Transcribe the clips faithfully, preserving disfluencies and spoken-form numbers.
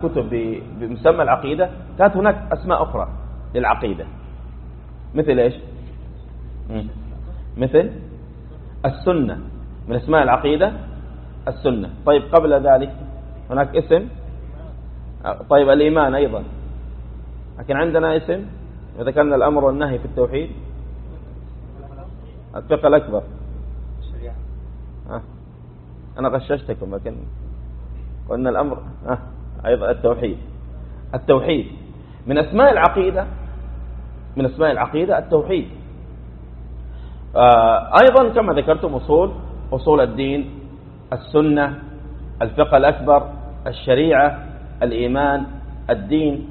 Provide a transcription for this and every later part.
كتب بمسمى العقيدة كانت هناك أسماء أخرى للعقيدة، مثل إيش؟ مثل السنة، من اسماء العقيدة السنة. طيب قبل ذلك هناك اسم، طيب الإيمان أيضا، لكن عندنا اسم ذكرنا الأمر والنهي في التوحيد، الفقه الأكبر. أنا غششتكم لكن قلنا الأمر أه. أيضا التوحيد. التوحيد من أسماء العقيدة، من أسماء العقيدة التوحيد. آه أيضا كما ذكرتم أصول أصول الدين، السنة، الفقه الأكبر، الشريعة، الإيمان، الدين.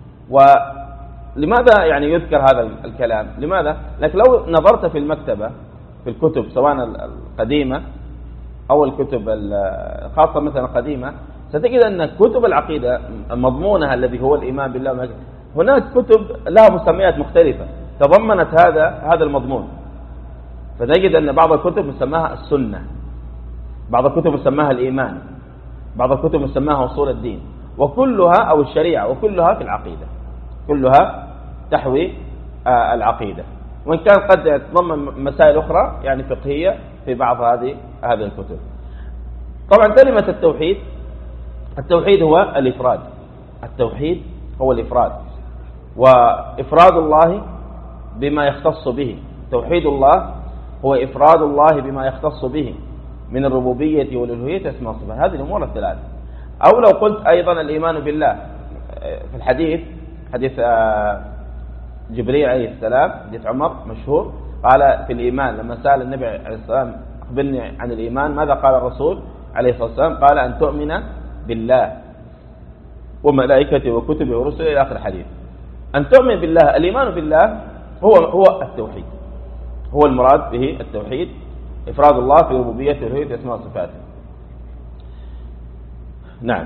ولماذا يعني يذكر هذا الكلام؟ لماذا؟ لكن لو نظرت في المكتبة في الكتب سواء القديمة أو الكتب الخاصة مثلا القديمة، ستجد أن كتب العقيدة مضمونها الذي هو الإيمان بالله، هناك كتب لها مسميات مختلفة تضمنت هذا هذا المضمون. فتجد أن بعض الكتب مسماها السنة، بعض الكتب مسماها الإيمان، بعض الكتب مسماها أصول الدين، وكلها أو الشريعة، وكلها في العقيدة، كلها تحوي العقيدة، وإن كان قد تضمن مسائل أخرى يعني فقهية في بعض هذه هذه الكتب. طبعا كلمة التوحيد، التوحيد هو الإفراد، التوحيد هو الإفراد، وإفراد الله بما يختص به. توحيد الله هو إفراد الله بما يختص به من الربوبية والألوهية اسماء وصفات، هذه الأمور الثلاث. أو لو قلت أيضا الإيمان بالله، في الحديث حديث جبريل عليه السلام، حديث عمر مشهور، قال في الإيمان لما سأل النبي عليه السلام أخبرني عن الإيمان، ماذا قال الرسول عليه الصلاة والسلام؟ قال أن تؤمن بالله وملائكته وكتبه ورسله إلى آخر الحديث. أن تؤمن بالله، الإيمان بالله هو هو التوحيد، هو المراد به التوحيد، إفراد الله في ربوبيته والألوهية أسماء وصفاته. نعم.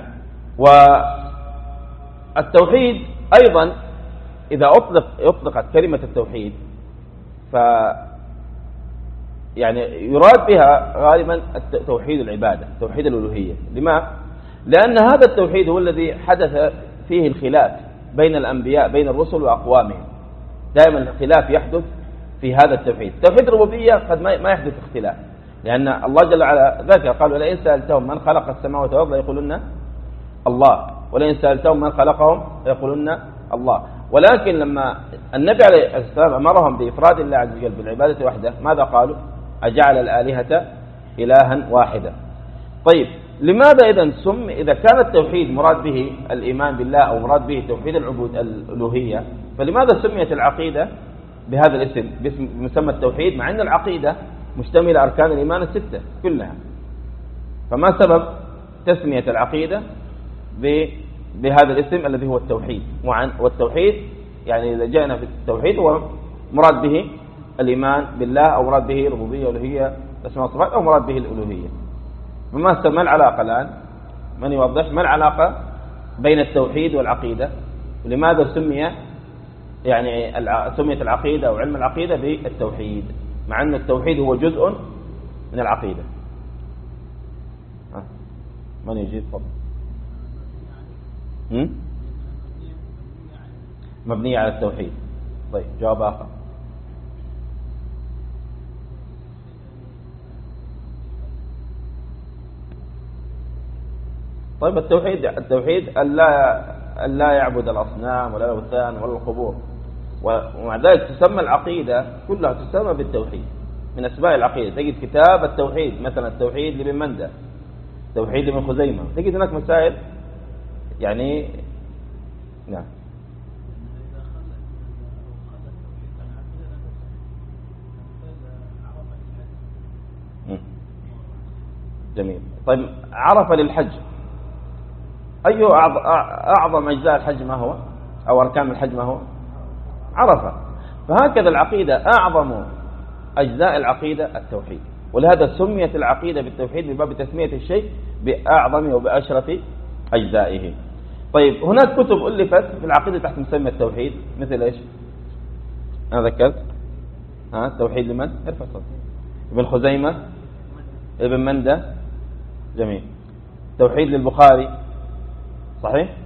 والتوحيد أيضا إذا أطلق أطلقت كلمة التوحيد ف يعني يراد بها غالبا توحيد العبادة، توحيد الألوهية. لما؟ لأن هذا التوحيد هو الذي حدث فيه الخلاف بين الأنبياء، بين الرسل وأقوامهم. دائما الخلاف يحدث في هذا التوحيد. توحيد الربوبية قد ما يحدث اختلاف، لأن الله جل وعلا ذكر قال ولئن سألتهم من خلق السماوات والأرض يقولون الله، ولئن سألتهم من خلقهم يقولون الله. ولكن لما النبي عليه السلام أمرهم بإفراد الله عز وجل بالعبادة وحده، ماذا قالوا؟ أجعل الآلهة إلها واحدا. طيب لماذا إذا سم إذا كان التوحيد مراد به الإيمان بالله أو مراد به توحيد العبود الألوهية، فلماذا سميت العقيدة بهذا الاسم باسم مسمى التوحيد، مع أن العقيدة مشتملة أركان الإيمان الستة كلها؟ فما سبب تسمية العقيدة بهذا الاسم الذي هو التوحيد؟ والتوحيد يعني إذا جاءنا في التوحيد هو مراد به الإيمان بالله، أو مراد به ربوبية ألوهية أسماء وصفات، أو مراد به الألوهية. فما ما العلاقة الآن؟ من يوضح ما العلاقة بين التوحيد والعقيدة؟ ولماذا سمي يعني سميت العقيدة أو علم العقيدة بالتوحيد، مع أن التوحيد هو جزء من العقيدة؟ من يجيب؟ فضل. مبنية على التوحيد. طيب جواب آخر. طيب التوحيد التوحيد ألا ألا يعبد الأصنام ولا الأوثان ولا القبور، ومع ذلك تسمى العقيدة كلها تسمى بالتوحيد، من أسماء العقيدة. تجد كتاب التوحيد مثلا التوحيد لابن مندة، التوحيد لابن خزيمة، تجد هناك مسائل يعني. نعم. جميل. طيب عرف للحج، أي أعظم أجزاء الحج ما هو؟ أو أركان الحج ما هو؟ عرفة. فهكذا العقيدة أعظم أجزاء العقيدة التوحيد، ولهذا سميت العقيدة بالتوحيد بباب تسمية الشيء بأعظم وبأشرف أجزائه. طيب هناك كتب ألفت في العقيدة تحت مسمى التوحيد، مثل إيش؟ أنا ذكرت ها التوحيد لمن؟ ارفع صوتك. ابن خزيمة، ابن مندة. جميل. توحيد للبخاري، صحيح؟